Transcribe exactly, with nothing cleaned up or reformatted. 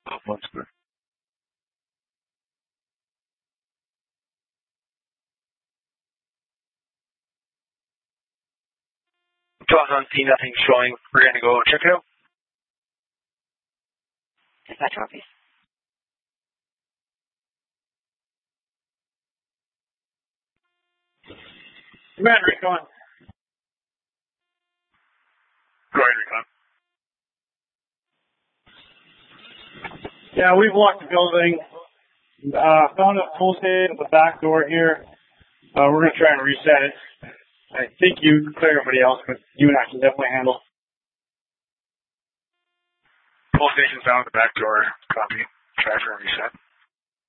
Oh, that's good. twelve seventeen, nothing showing. We're going to go check it out. Dispatch office. Commander, Recon. Go ahead, Recon. Yeah, we've locked the building. Uh, found a posted at the back door here. Uh, we're going to try and reset it. I think you can clear everybody else, but you and I can definitely handle. Full station found the back door. Copy. Try for a reset.